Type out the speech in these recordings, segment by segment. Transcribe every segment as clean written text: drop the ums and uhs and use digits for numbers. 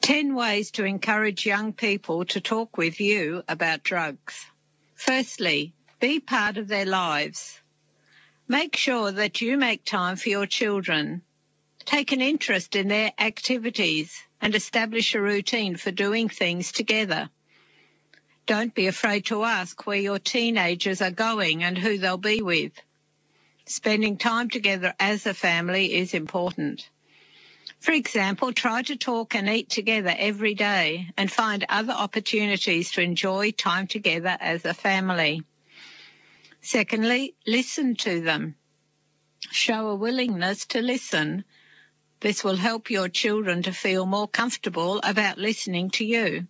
10 ways to encourage young people to talk with you about drugs. Firstly, be part of their lives. Make sure that you make time for your children. Take an interest in their activities and establish a routine for doing things together. Don't be afraid to ask where your teenagers are going and who they'll be with. Spending time together as a family is important. For example, try to talk and eat together every day and find other opportunities to enjoy time together as a family. Secondly, listen to them. Show a willingness to listen. This will help your children to feel more comfortable about listening to you.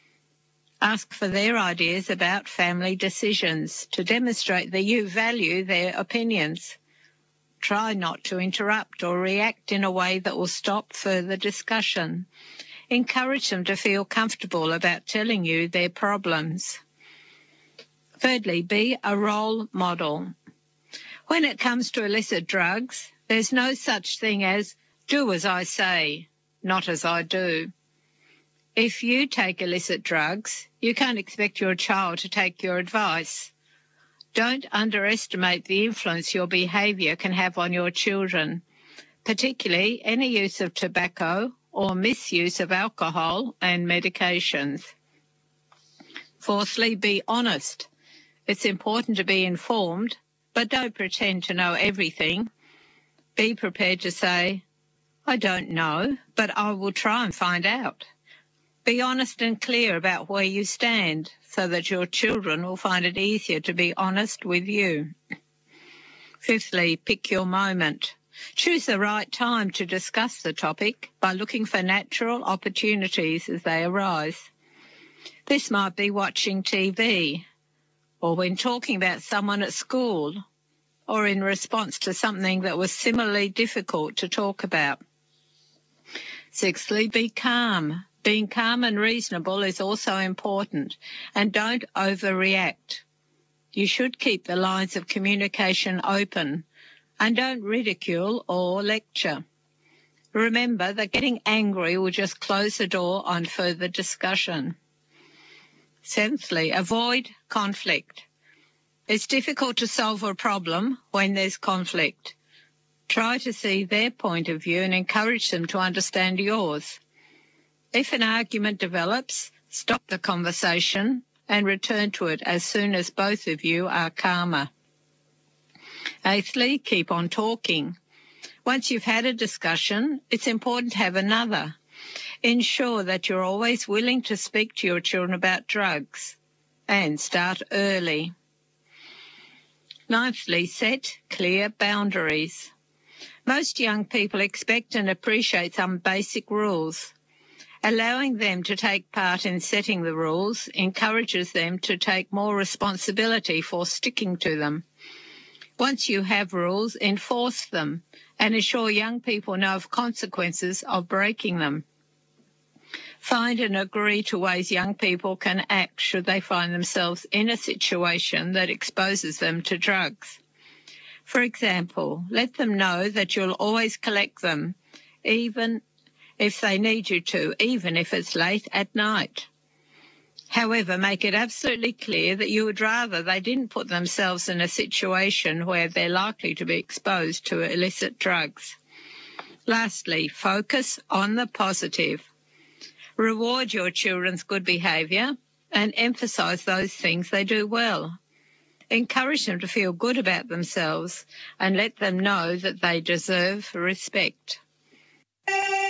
Ask for their ideas about family decisions to demonstrate that you value their opinions. Try not to interrupt or react in a way that will stop further discussion. Encourage them to feel comfortable about telling you their problems. Thirdly, be a role model. When it comes to illicit drugs, there's no such thing as do as I say, not as I do. If you take illicit drugs, you can't expect your child to take your advice. Don't underestimate the influence your behaviour can have on your children, particularly any use of tobacco or misuse of alcohol and medications. Fourthly, be honest. It's important to be informed, but don't pretend to know everything. Be prepared to say, I don't know, but I will try and find out. Be honest and clear about where you stand so that your children will find it easier to be honest with you. Fifthly, pick your moment. Choose the right time to discuss the topic by looking for natural opportunities as they arise. This might be watching TV, or when talking about someone at school, or in response to something that was similarly difficult to talk about. Sixthly, be calm. Being calm and reasonable is also important, and don't overreact. You should keep the lines of communication open, and don't ridicule or lecture. Remember that getting angry will just close the door on further discussion. Seventhly, avoid conflict. It's difficult to solve a problem when there's conflict. Try to see their point of view and encourage them to understand yours. If an argument develops, stop the conversation and return to it as soon as both of you are calmer. Eighthly, keep on talking. Once you've had a discussion, it's important to have another. Ensure that you're always willing to speak to your children about drugs and start early. Ninthly, set clear boundaries. Most young people expect and appreciate some basic rules. Allowing them to take part in setting the rules encourages them to take more responsibility for sticking to them. Once you have rules, enforce them and ensure young people know of consequences of breaking them. Find and agree to ways young people can act should they find themselves in a situation that exposes them to drugs. For example, let them know that you'll always collect them, even if they need you to, even if it's late at night. However, make it absolutely clear that you would rather they didn't put themselves in a situation where they're likely to be exposed to illicit drugs. Lastly, focus on the positive. Reward your children's good behaviour and emphasise those things they do well. Encourage them to feel good about themselves and let them know that they deserve respect.